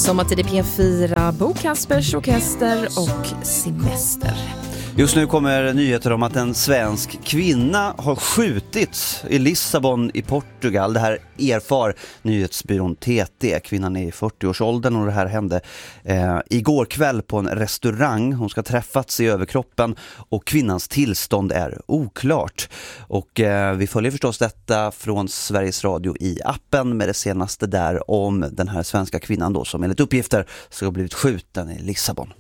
Sommartid i P4, Bo Kaspers Orkester och Semester. Just nu kommer nyheter om att en svensk kvinna har skjutits i Lissabon i Portugal. Det här erfar nyhetsbyrån TT. Kvinnan är i 40-årsåldern och det här hände igår kväll på en restaurang. Hon ska träffats i överkroppen och kvinnans tillstånd är oklart. Och vi följer förstås detta från Sveriges Radio i appen med det senaste där om den här svenska kvinnan då som enligt uppgifter ska ha blivit skjuten i Lissabon.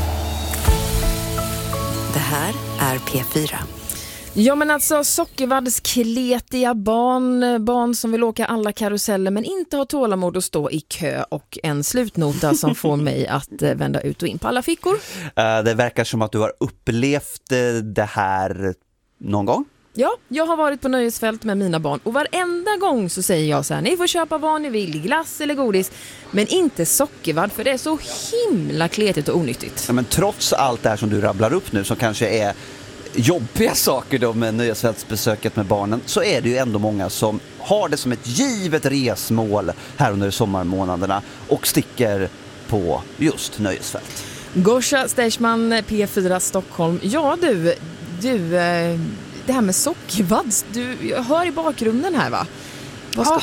Det här är P4. Ja, men alltså Sockervadds kletiga barn som vill åka alla karuseller men inte har tålamod att stå i kö, och en slutnota som får mig att vända ut och in på alla fickor. Det verkar som att du har upplevt det här någon gång. Ja, jag har varit på nöjesfält med mina barn och varenda gång så säger jag så här: ni får köpa vad ni vill, glass eller godis, men inte sockervadd för det är så himla kletigt och onyttigt. Ja, men trots allt det här som du rabblar upp nu som kanske är jobbiga saker då med nöjesfältsbesöket med barnen, så är det ju ändå många som har det som ett givet resmål här under sommarmånaderna och sticker på just nöjesfält. Gosha Steichman, P4 Stockholm. Ja du, det här med sockervadd, jag hör i bakgrunden här, va? Ja,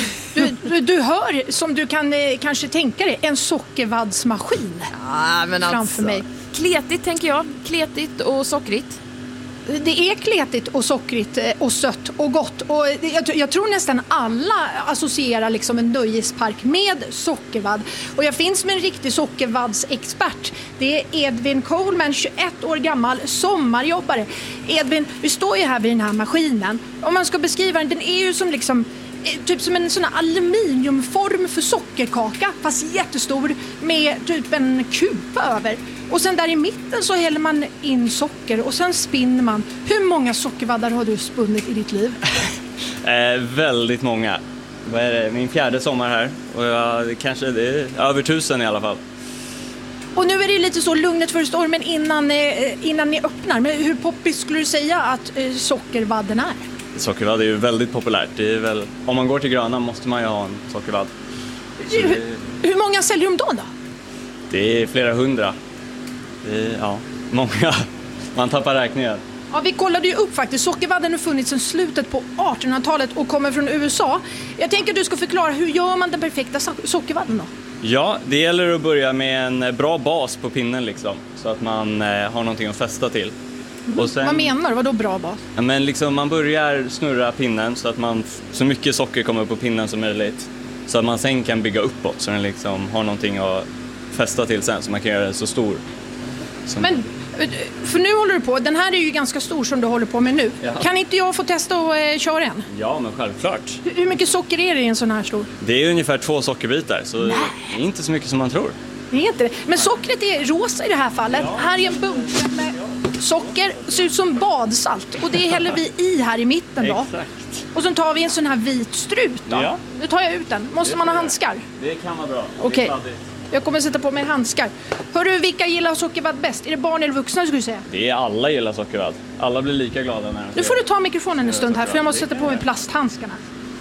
du hör, som du kan kanske tänka dig, en sockervaddsmaskin men framför alltså, mig. Kletigt tänker jag, kletigt och sockrigt. Det är kletigt och sockrigt och sött och gott. Och jag tror nästan alla associerar liksom en nöjespark med sockervadd. Och jag finns med en riktig sockervaddsexpert. Det är Edvin Coleman, 21 år gammal, sommarjobbare. Edvin, vi står ju här vid den här maskinen. Om man ska beskriva den är ju som liksom typ som en sån här aluminiumform för sockerkaka, fast jättestor, med typ en kupa över. Och sen där i mitten så häller man in socker och sen spinner man. Hur många sockervaddar har du spunnit i ditt liv? Väldigt många. Vad är det? Min 4:e sommar här. Och kanske det är över 1000 i alla fall. Och nu är det lite så lugnet för stormen innan ni öppnar. Men hur poppis skulle du säga att sockervadden är? Sockervadd är ju väldigt populärt. Det är väl, om man går till Gröna måste man ju ha en sockervadd. Hur många säljer du om dagen då? Det är flera hundra. Det är, många. Man tappar räkningar. Ja, vi kollade ju upp faktiskt. Sockervadden har funnits sedan slutet på 1800-talet och kommer från USA. Jag tänker att du ska förklara, hur gör man den perfekta sockervadden då? Ja, det gäller att börja med en bra bas på pinnen liksom. Så att man har någonting att fästa till. Och sen, vad menar du? Vadå bra bas? Ja, men liksom man börjar snurra pinnen så att man så mycket socker kommer upp på pinnen som möjligt. Så att man sen kan bygga uppåt så den liksom har någonting att fästa till sen så man kan göra den så stor. Men, för nu håller du på, den här är ju ganska stor som du håller på med nu. Ja. Kan inte jag få testa att köra en? Ja, men självklart. Hur mycket socker är det i en sån här stor? Det är ungefär 2 sockerbitar, så det är inte så mycket som man tror. Det är inte det. Men sockret är rosa i det här fallet. Ja. Här är en bunke med socker, ser ut som badsalt. Och det häller vi i här i mitten då. Exakt. Och så tar vi en sån här vit strut då. Ja. Nu tar jag ut den. Måste man ha handskar? Det kan vara bra. Okej. Jag kommer sätta på mig handskar. Hörru, vilka gillar sockervadd bäst? Är det barn eller vuxna skulle du säga? Det är alla gillar sockervadd. Alla blir lika glada när de Nu får du ta mikrofonen en stund här för jag måste sätta på mig plasthandskarna.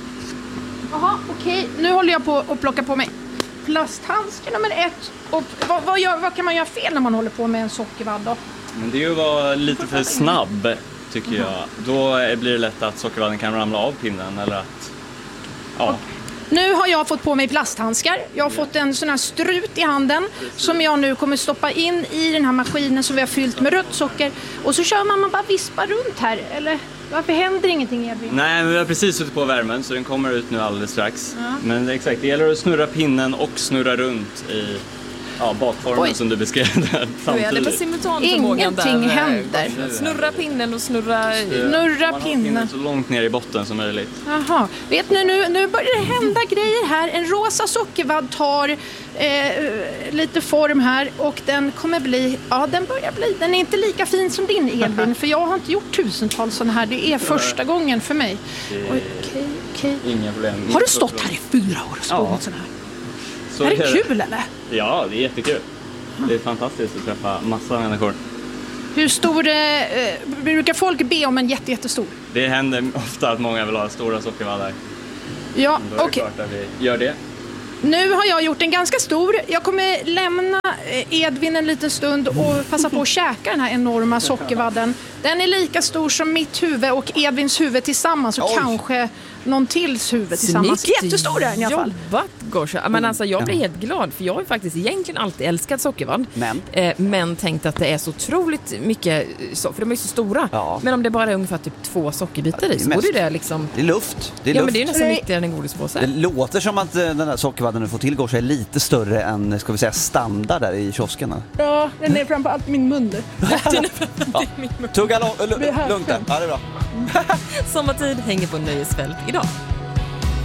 Jaha, okej. Nu håller jag på att plocka på mig plasthandske nummer 1. Och vad kan man göra fel när man håller på med en sockervadd då? Men det är ju att vara lite för snabb, tycker jag. Då blir det lätt att sockervadden kan ramla av pinnen eller att... Ja. Okay. Nu har jag fått på mig plasthandskar. Jag har fått en sån här strut i handen som jag nu kommer stoppa in i den här maskinen som vi har fyllt med rött socker. Och så kör man bara vispar runt här. Eller varför händer ingenting, Edvin? Nej, men vi har precis suttit på värmen så den kommer ut nu alldeles strax. Ja. Men exakt, det gäller att snurra pinnen och snurra runt i bakformen som du beskrev där samtidigt. Det på simultanförmågan där. Ingenting händer. Snurra pinnen och snurra pinnen. Så långt ner i botten som möjligt. Jaha. Vet ni, nu börjar det hända grejer här. En rosa sockervadd tar lite form här och den kommer bli, den är inte lika fin som din, Edvin, för jag har inte gjort tusentals sådana här. Det är första gången för mig. Okej. Inga problem. Har du stått här i 4 år och spunnit sån här? Så är det kul eller? Ja, det är jättekul. Det är fantastiskt att träffa massa människor. Hur stor brukar folk be om en jättestor? Det händer ofta att många vill ha stora sockervaddar. Ja, okej. Då är det klart att vi gör det. Nu har jag gjort en ganska stor. Jag kommer lämna Edvin en liten stund och passa på att käka den här enorma sockervadden. Den är lika stor som mitt huvud och Edvins huvud tillsammans och kanske någon tills huvud tillsammans. Snyggt Jättestor är den i alla fall. Jobbat, Gosha. Men alltså, jag blir helt glad för jag har ju faktiskt egentligen alltid älskat sockervadd. Men tänkt att det är så otroligt mycket, för de är så stora. Ja. Men om det bara är ungefär typ 2 sockerbitar i så borde det liksom... Det är luft. Men det är ju nästan viktigare än en godispåse. Det låter som att den där sockervadden du får till Gosha är lite större än, ska vi säga, standard där i kioskerna. Ja, den är framförallt min mun. Tugga lugnt där. Ja, det är bra. Sommartid hänger på nöjesfält idag.